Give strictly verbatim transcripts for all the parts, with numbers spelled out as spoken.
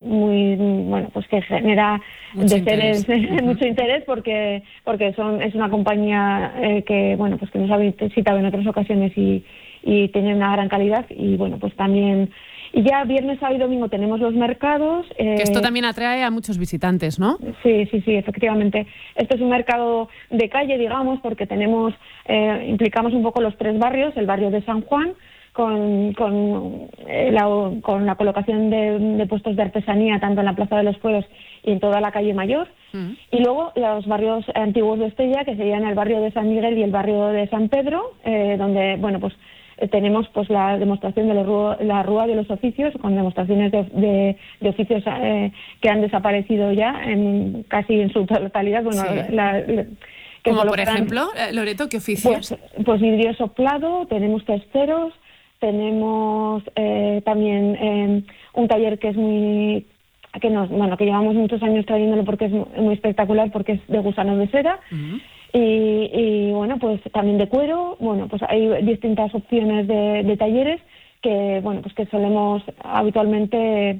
muy, bueno, pues que genera mucho de seres interés. mucho interés porque porque son es una compañía eh, que, bueno, pues que nos ha visitado en otras ocasiones y, y tiene una gran calidad y, bueno, pues también. Y ya viernes, sábado y domingo tenemos los mercados. Eh... Que esto también atrae a muchos visitantes, ¿no? Sí, sí, sí, efectivamente. Esto es un mercado de calle, digamos, porque tenemos, eh, implicamos un poco los tres barrios, el barrio de San Juan, con, con, eh, la, con la colocación de, de puestos de artesanía, tanto en la Plaza de los Pueblos y en toda la calle Mayor. Uh-huh. Y luego los barrios antiguos de Estella, que serían el barrio de San Miguel y el barrio de San Pedro, eh, donde, bueno, pues tenemos pues la demostración de la, la Rúa de los Oficios, con demostraciones de, de, de oficios eh, que han desaparecido ya en casi en su totalidad. Bueno, sí. la, la, que como por ejemplo, Loreto, ¿qué oficios? Pues, pues vidrio soplado, tenemos testeros, tenemos eh, también eh, un taller que es muy que nos, bueno, que llevamos muchos años trayéndolo porque es muy espectacular, porque es de gusanos de seda. Uh-huh. Y, y bueno, pues también de cuero. Bueno, pues hay distintas opciones de, de talleres que, bueno, pues que solemos habitualmente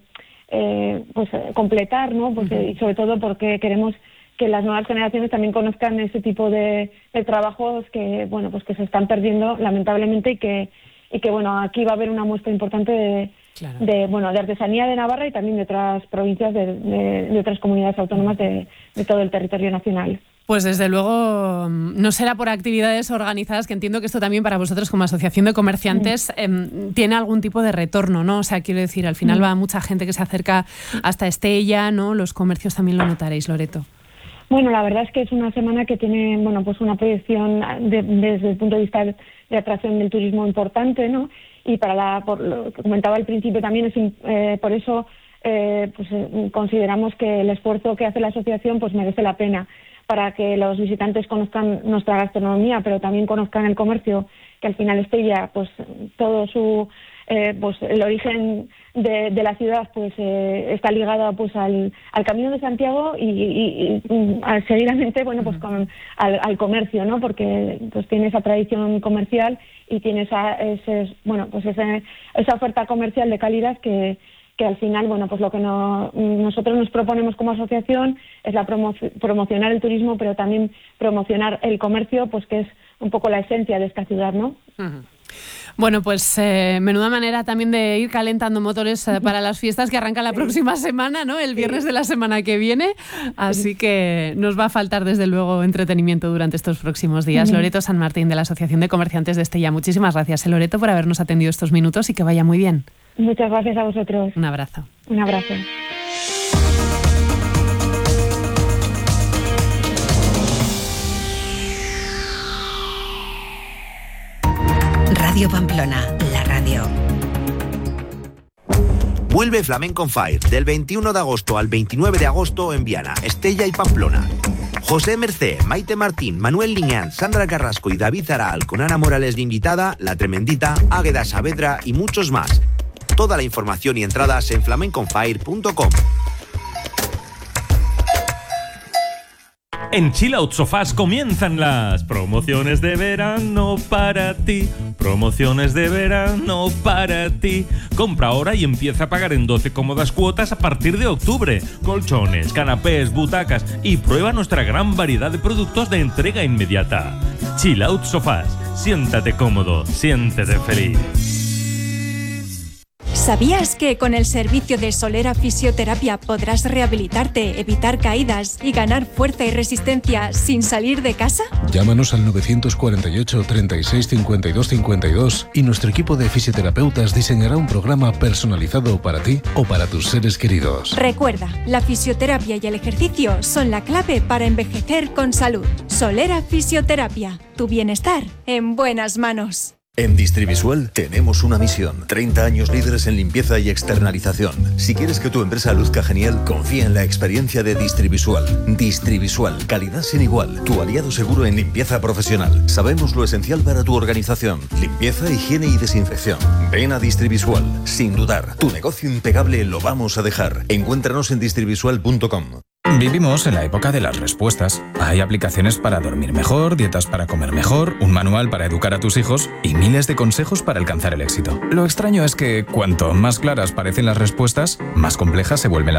eh, pues completar, ¿no? Porque, uh-huh. Y sobre todo porque queremos que las nuevas generaciones también conozcan ese tipo de, de trabajos que, bueno, pues que se están perdiendo lamentablemente y que y que bueno, aquí va a haber una muestra importante de, claro. de bueno, de artesanía de Navarra y también de otras provincias de, de, de otras comunidades autónomas de, de todo el territorio nacional. Pues desde luego no será por actividades organizadas, que entiendo que esto también para vosotros como asociación de comerciantes mm. eh, tiene algún tipo de retorno, ¿no? O sea, quiero decir, al final mm. va mucha gente que se acerca hasta Estella, ¿no? Los comercios también lo notaréis, Loreto. Bueno, la verdad es que es una semana que tiene, bueno, pues una proyección de, desde el punto de vista de atracción del turismo importante, ¿no? Y para la, por lo que comentaba al principio también es eh, por eso eh, pues eh, consideramos que el esfuerzo que hace la asociación pues merece la pena, para que los visitantes conozcan nuestra gastronomía, pero también conozcan el comercio, que al final Estella, pues todo su eh, pues el origen de, de la ciudad pues eh, está ligado pues al, al Camino de Santiago y, y, y al, seguidamente bueno pues con al, al comercio, ¿no? Porque pues tiene esa tradición comercial y tiene esa ese, bueno pues ese, esa oferta comercial de calidad que que al final, bueno, pues lo que no, nosotros nos proponemos como asociación es la promo, promocionar el turismo, pero también promocionar el comercio, pues que es un poco la esencia de esta ciudad, ¿no? Uh-huh. Bueno, pues eh, menuda manera también de ir calentando motores eh, para las fiestas que arrancan la sí. próxima semana, ¿no? El viernes sí. de la semana que viene. Así que nos va a faltar, desde luego, entretenimiento durante estos próximos días. Uh-huh. Loreto San Martín, de la Asociación de Comerciantes de Estella. Muchísimas gracias, eh, Loreto, por habernos atendido estos minutos y que vaya muy bien. Muchas gracias a vosotros. Un abrazo. Un abrazo. Radio Pamplona, la radio. Vuelve Flamenco on Fire del veintiuno de agosto al veintinueve de agosto en Viana, Estella y Pamplona. José Mercé, Maite Martín, Manuel Liñán, Sandra Carrasco y David Zaral, con Ana Morales de invitada, La Tremendita, Águeda Saavedra y muchos más. Toda la información y entradas en flamenco on fire punto com. En Chill Out Sofás comienzan las promociones de verano para ti. Promociones de verano para ti. Compra ahora y empieza a pagar en doce cómodas cuotas a partir de octubre. Colchones, canapés, butacas y prueba nuestra gran variedad de productos de entrega inmediata. Chill Out Sofás. Siéntate cómodo, siéntete feliz. ¿Sabías que con el servicio de Solera Fisioterapia podrás rehabilitarte, evitar caídas y ganar fuerza y resistencia sin salir de casa? Llámanos al nueve cuatro ocho, treinta y seis, cincuenta y dos cincuenta y dos y nuestro equipo de fisioterapeutas diseñará un programa personalizado para ti o para tus seres queridos. Recuerda, la fisioterapia y el ejercicio son la clave para envejecer con salud. Solera Fisioterapia, tu bienestar en buenas manos. En Distrivisual tenemos una misión. treinta años líderes en limpieza y externalización. Si quieres que tu empresa luzca genial, confía en la experiencia de Distrivisual. Distrivisual, calidad sin igual. Tu aliado seguro en limpieza profesional. Sabemos lo esencial para tu organización. Limpieza, higiene y desinfección. Ven a Distrivisual. Sin dudar, tu negocio impecable lo vamos a dejar. Encuéntranos en distrivisual punto com. Vivimos en la época de las respuestas. Hay aplicaciones para dormir mejor, dietas para comer mejor, un manual para educar a tus hijos y miles de consejos para alcanzar el éxito. Lo extraño es que cuanto más claras parecen las respuestas, más complejas se vuelven las